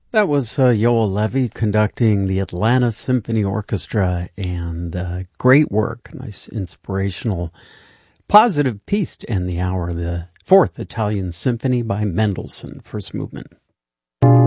That was Yoel Levy conducting the Atlanta Symphony Orchestra, and great work. Nice, inspirational, positive piece to end the hour. The Fourth Italian Symphony by Mendelssohn, first movement.